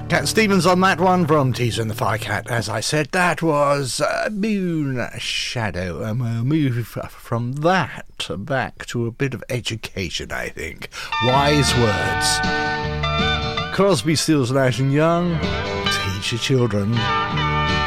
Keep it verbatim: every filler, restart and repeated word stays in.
Cat Stevens on that one from Teaser and the Firecat. As I said, that was uh, Moon Shadow. And we'll move from that back to a bit of education, I think. Wise words. Crosby, Stills, Nash and Young. Teach your children